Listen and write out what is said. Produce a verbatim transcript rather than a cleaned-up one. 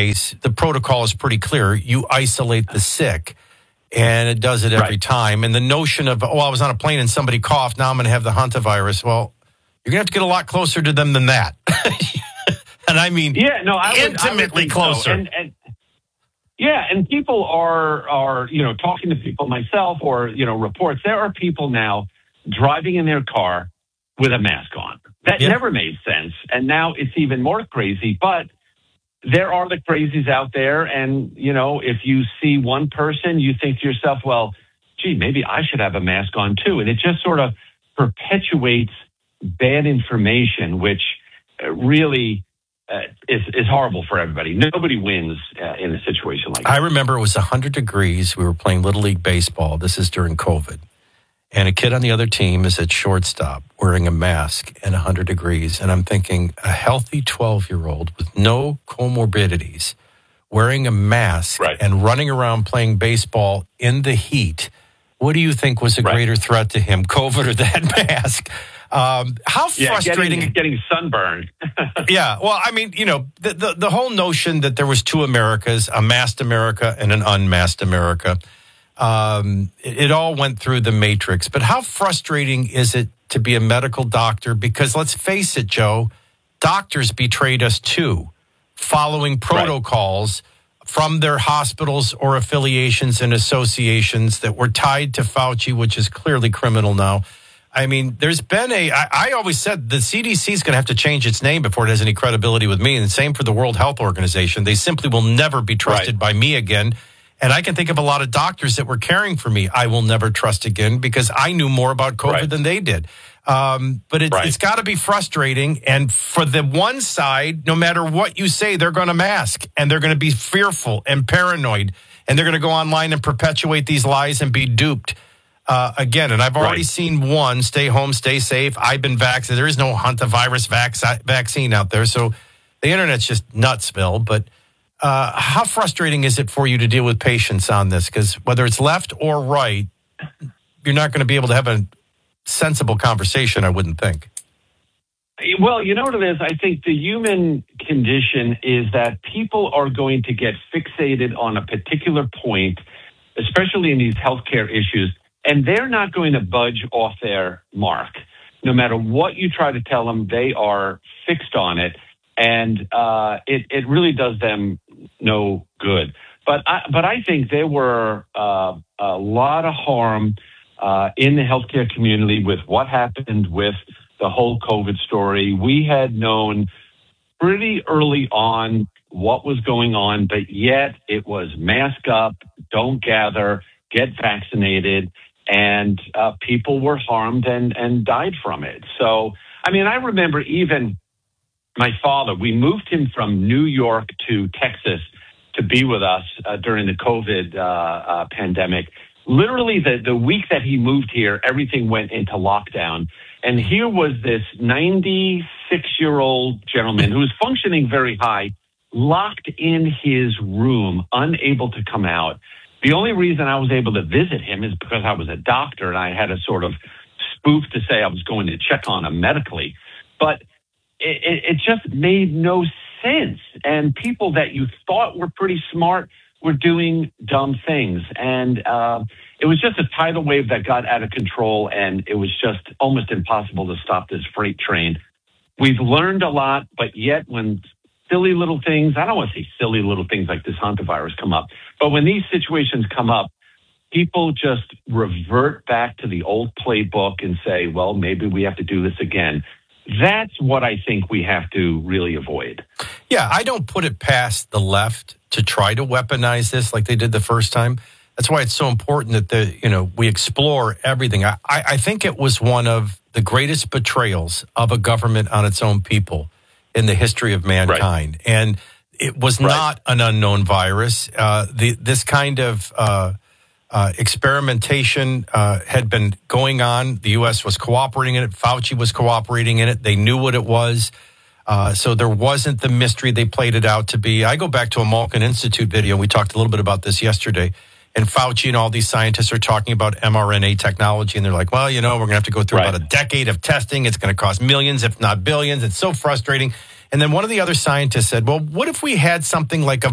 case, the protocol is pretty clear. You isolate the sick, and it does it every right. time. And the notion of, oh, I was on a plane and somebody coughed, now I'm going to have the hantavirus. Well, you're going to have to get a lot closer to them than that. And I mean, yeah, no, I would, intimately I would closer. So. And, and, yeah, and people are, are, you know, talking to people, myself or, you know, reports, there are people now driving in their car with a mask on. That yeah. never made sense. And now it's even more crazy. But there are the crazies out there. And, you know, if you see one person, you think to yourself, well, gee, maybe I should have a mask on too. And it just sort of perpetuates bad information, which really uh, is, is horrible for everybody. Nobody wins uh, in a situation like that. I remember it was one hundred degrees. We were playing Little League Baseball. This is during COVID. And a kid on the other team is at shortstop wearing a mask and one hundred degrees. And I'm thinking, a healthy twelve-year-old with no comorbidities wearing a mask right. and running around playing baseball in the heat. What do you think was a right. greater threat to him, COVID or that mask? Um, how yeah, frustrating. Getting, getting sunburned. yeah. Well, I mean, you know, the, the, the whole notion that there was two Americas, a masked America and an unmasked America. Um, it, it all went through the matrix. But how frustrating is it to be a medical doctor? Because let's face it, Joe, doctors betrayed us too, following protocols right. from their hospitals or affiliations and associations that were tied to Fauci, which is clearly criminal now. I mean, there's been a, I, I always said the C D C is going to have to change its name before it has any credibility with me. And the same for the World Health Organization. They simply will never be trusted right. by me again. And I can think of a lot of doctors that were caring for me I will never trust again because I knew more about COVID right. than they did. Um, but it, right. it's got to be frustrating. And for the one side, no matter what you say, they're going to mask and they're going to be fearful and paranoid. And they're going to go online and perpetuate these lies and be duped. Uh, again, and I've already right. seen one, stay home, stay safe. I've been vaccinated. There is no hantavirus vac- vaccine out there. So the internet's just nutsville. But uh, how frustrating is it for you to deal with patients on this? Because whether it's left or right, you're not going to be able to have a sensible conversation, I wouldn't think. Well, you know what it is? I think the human condition is that people are going to get fixated on a particular point, especially in these healthcare issues. And they're not going to budge off their mark. No matter what you try to tell them, they are fixed on it. And uh, it, it really does them no good. But I, but I think there were uh, a lot of harm uh, in the healthcare community with what happened with the whole COVID story. We had known pretty early on what was going on, but yet it was mask up, don't gather, get vaccinated. And uh, people were harmed and, and died from it. So, I mean, I remember even my father, we moved him from New York to Texas to be with us uh, during the COVID uh, uh, pandemic. Literally the, the week that he moved here, everything went into lockdown. And here was this ninety-six-year-old gentleman who was functioning very high, locked in his room, unable to come out. The only reason I was able to visit him is because I was a doctor and I had a sort of spoof to say I was going to check on him medically. But it, it, it just made no sense. And people that you thought were pretty smart were doing dumb things. And uh, it was just a tidal wave that got out of control. And it was just almost impossible to stop this freight train. We've learned a lot, but yet when silly little things, I don't want to say silly little things like this hantavirus come up, but when these situations come up, people just revert back to the old playbook and say, well, maybe we have to do this again. That's what I think we have to really avoid. Yeah, I don't put it past the left to try to weaponize this like they did the first time. That's why it's so important that the you know we explore everything. I, I think it was one of the greatest betrayals of a government on its own people in the history of mankind. Right. And it was right. not an unknown virus. Uh, the, this kind of uh, uh, experimentation uh, had been going on. The U S was cooperating in it. Fauci was cooperating in it. They knew what it was. Uh, so there wasn't the mystery they played it out to be. I go back to a Malkin Institute video. We talked a little bit about this yesterday. And Fauci and all these scientists are talking about mRNA technology. And they're like, well, you know, we're going to have to go through right. about a decade of testing. It's going to cost millions, if not billions. It's so frustrating. And then one of the other scientists said, well, what if we had something like a